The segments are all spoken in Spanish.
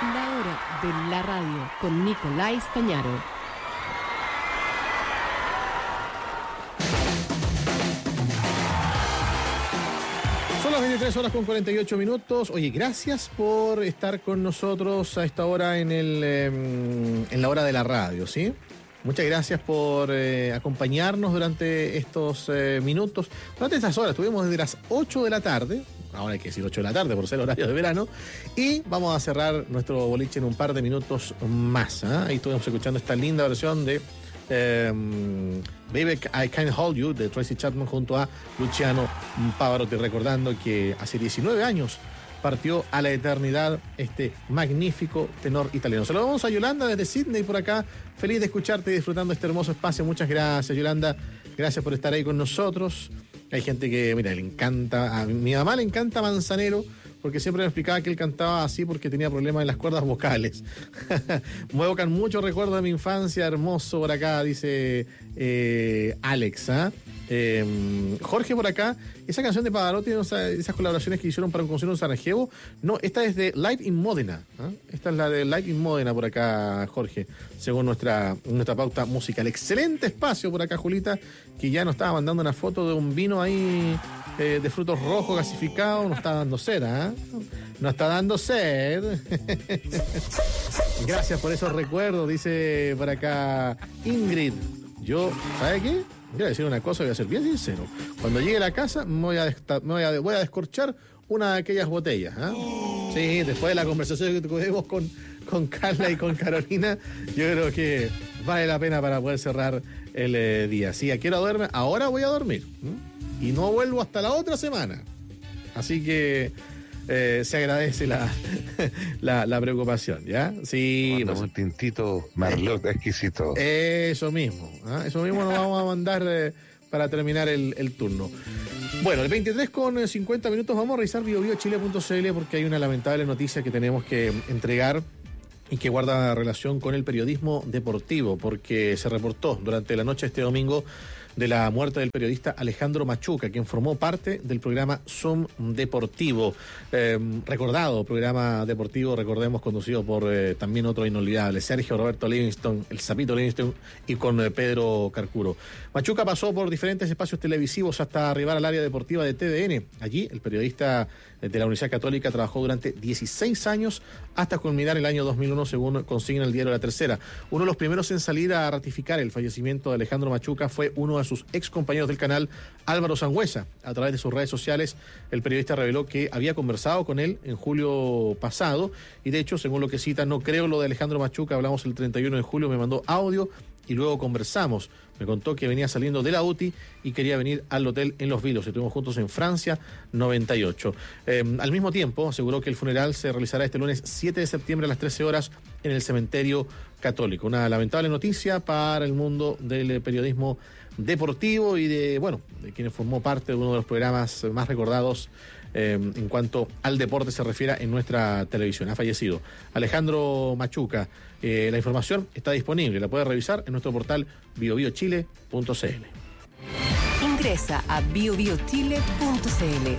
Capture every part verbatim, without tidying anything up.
La hora de la radio con Nicolás Stañaro. Son las veintitrés horas con cuarenta y ocho minutos. Oye, gracias por estar con nosotros a esta hora en el eh, en la hora de la radio, ¿sí? Muchas gracias por eh, acompañarnos durante estos eh, minutos. Durante estas horas estuvimos desde las ocho de la tarde. Ahora hay que decir ocho de la tarde por ser horario de verano. Y vamos a cerrar nuestro boliche en un par de minutos más. ¿eh? Ahí estuvimos escuchando esta linda versión de eh, Baby I Can't Hold You de Tracy Chapman junto a Luciano Pavarotti, recordando que hace diecinueve años partió a la eternidad este magnífico tenor italiano. Saludamos a Yolanda desde Sydney por acá. Feliz de escucharte y disfrutando este hermoso espacio. Muchas gracias, Yolanda. Gracias por estar ahí con nosotros. Hay gente que, mira, le encanta, a mi mamá le encanta Manzanero, porque siempre me explicaba que él cantaba así porque tenía problemas en las cuerdas vocales. Me evocan muchos recuerdos de mi infancia, hermoso por acá, dice eh, Alex. ¿eh? Eh, Jorge por acá, esa canción de Pavarotti, esas colaboraciones que hicieron para un concierto en Sarajevo, no, esta es de Live in Modena. ¿eh? Esta es la de Live in Modena por acá, Jorge, según nuestra, nuestra pauta musical. Excelente espacio por acá, Julita, que ya nos estaba mandando una foto de un vino ahí eh, de frutos rojos gasificados. Nos está dando sed, ¿eh? Nos está dando sed. Gracias por esos recuerdos, dice por acá Ingrid. Yo, ¿sabe qué? Voy a decir una cosa, voy a ser bien sincero. Cuando llegue a la casa, me voy a, desta- me voy a, voy a descorchar una de aquellas botellas. ¿eh? Sí, después de la conversación que tuvimos con, con Carla y con Carolina, yo creo que vale la pena para poder cerrar el eh, día. Sí, quiero dormir, ahora voy a dormir. ¿eh? Y no vuelvo hasta la otra semana. Así que eh, se agradece la, la, la preocupación, ¿ya? Sí. Pues, un tintito Marlot exquisito. Eso mismo, ¿eh? Eso mismo nos vamos a mandar eh, para terminar el, el turno. Bueno, el veintitrés con cincuenta minutos vamos a revisar bio bio chile punto c l porque hay una lamentable noticia que tenemos que entregar y que guarda relación con el periodismo deportivo, porque se reportó durante la noche de este domingo de la muerte del periodista Alejandro Machuca, quien formó parte del programa Zoom Deportivo. Eh, recordado programa deportivo, recordemos, conducido por eh, también otro inolvidable, Sergio Roberto Livingston, el Sapito Livingston, y con eh, Pedro Carcuro. Machuca pasó por diferentes espacios televisivos hasta arribar al área deportiva de T V N. Allí, el periodista de la Universidad Católica trabajó durante dieciséis años hasta culminar el año dos mil uno, según consigna el diario La Tercera. Uno de los primeros en salir a ratificar el fallecimiento de Alejandro Machuca fue uno de sus ex compañeros del canal, Álvaro Sangüesa. A través de sus redes sociales, el periodista reveló que había conversado con él en julio pasado y, de hecho, según lo que cita, no creo lo de Alejandro Machuca, hablamos el treinta y uno de julio, me mandó audio y luego conversamos. Me contó que venía saliendo de la U T I y quería venir al hotel en Los Vilos. Estuvimos juntos en Francia, noventa y ocho. Eh, al mismo tiempo, aseguró que el funeral se realizará este lunes siete de septiembre a las trece horas en el cementerio católico. Una lamentable noticia para el mundo del periodismo deportivo y de, bueno, de quienes formó parte de uno de los programas más recordados eh, en cuanto al deporte se refiere en nuestra televisión. Ha fallecido Alejandro Machuca. Eh, la información está disponible, la puede revisar en nuestro portal bio bio chile punto c l. Ingresa a bio bio chile punto c l.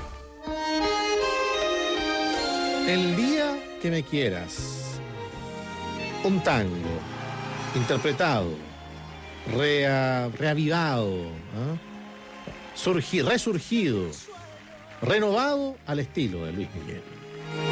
El día que me quieras. Un tango interpretado, rea, reavivado, ¿eh? Surgi, resurgido, renovado al estilo de Luis Miguel.